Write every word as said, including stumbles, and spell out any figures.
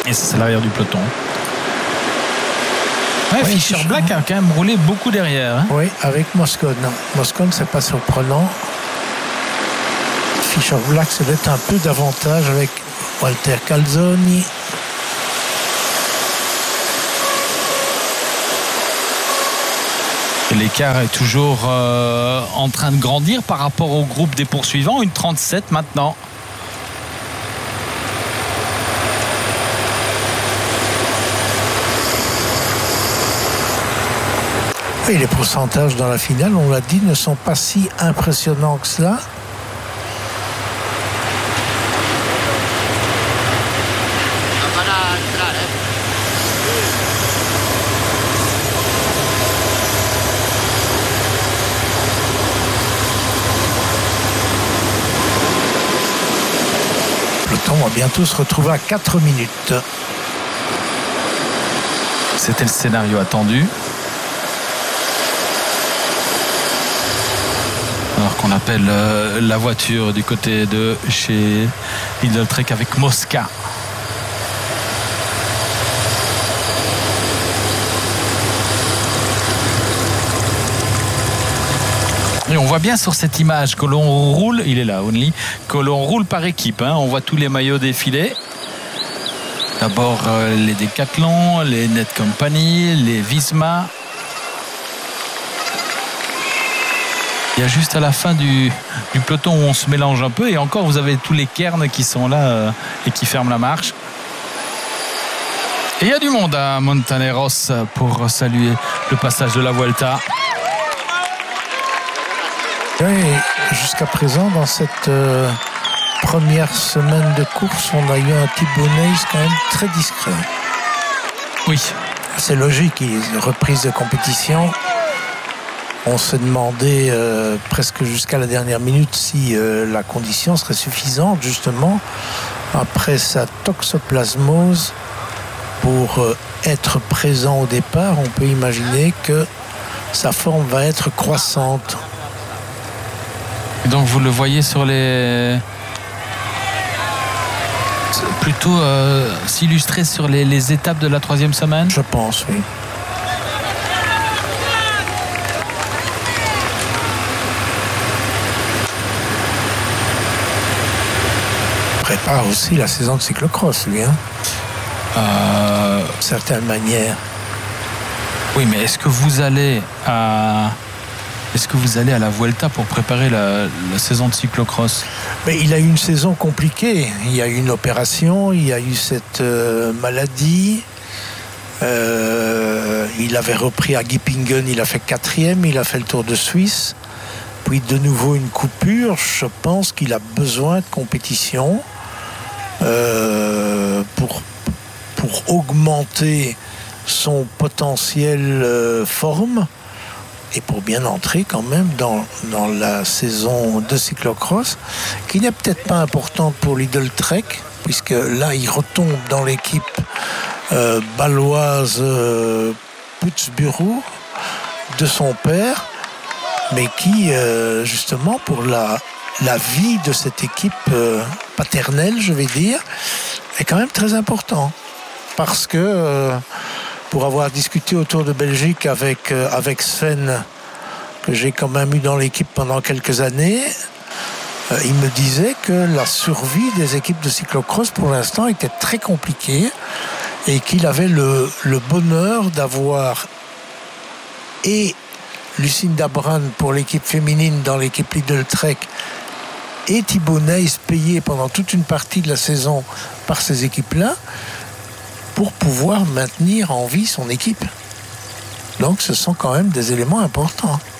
Et ça, c'est l'arrière du peloton. Ouais, Oui, Fischer Fischer. Black a quand même roulé beaucoup derrière. Hein. Oui, avec Moscone. Moscone, c'est pas surprenant. Fischer Black, ça doit être un peu d'avantage avec Walter Calzoni. Et l'écart est toujours euh, en train de grandir par rapport au groupe des poursuivants. Une trente-sept maintenant. Et les pourcentages dans la finale, on l'a dit, ne sont pas si impressionnants que cela. Le peloton va bientôt se retrouver à quatre minutes. C'était le scénario attendu. Alors qu'on appelle euh, la voiture du côté de chez Lidl Trek avec Mosca. Et on voit bien sur cette image que l'on roule, il est là, Only, que l'on roule par équipe. Hein. On voit tous les maillots défiler. D'abord euh, les Decathlon, les Net Company, les Visma. Il y a juste à la fin du, du peloton où on se mélange un peu. Et encore, vous avez tous les cairns qui sont là euh, et qui ferment la marche. Et il y a du monde à Montaneros pour saluer le passage de la Vuelta. Oui, jusqu'à présent, dans cette euh, première semaine de course, on a eu un Thibaut Nys quand même très discret. Oui. C'est logique, il y a une reprise de compétition. On se demandait euh, presque jusqu'à la dernière minute si euh, la condition serait suffisante, justement, après sa toxoplasmose, pour euh, être présent au départ. On peut imaginer que sa forme va être croissante. Et donc vous le voyez sur les... plutôt euh, s'illustrer sur les, les étapes de la troisième semaine. Je pense, oui. Prépare aussi la saison de cyclocross, lui, hein, Euh, d'une certaine manière. oui, mais est-ce que vous allez à... Est-ce que vous allez à la Vuelta pour préparer la, la saison de cyclocross? Mais il a eu une saison compliquée. Il y a eu une opération, il y a eu cette euh, maladie. Euh, il avait repris à Gippingen, il a fait quatrième, il a fait le Tour de Suisse. Puis de nouveau une coupure. Je pense qu'il a besoin de compétition euh, pour, pour augmenter son potentiel euh, forme. Et pour bien entrer quand même dans, dans la saison de cyclocross, qui n'est peut-être pas importante pour Lidl Trek, puisque là, il retombe dans l'équipe euh, baloise euh, Putzbüru de son père, mais qui, euh, justement, pour la, la vie de cette équipe euh, paternelle, je vais dire, est quand même très important. Parce que... Euh, pour avoir discuté autour de Belgique avec, euh, avec Sven, que j'ai quand même eu dans l'équipe pendant quelques années, euh, il me disait que la survie des équipes de cyclocross pour l'instant était très compliquée et qu'il avait le, le bonheur d'avoir et Lucinda Brand pour l'équipe féminine dans l'équipe Lidl Trek et Thibaut Nys payé pendant toute une partie de la saison par ces équipes-là, pour pouvoir maintenir en vie son équipe. Donc ce sont quand même des éléments importants.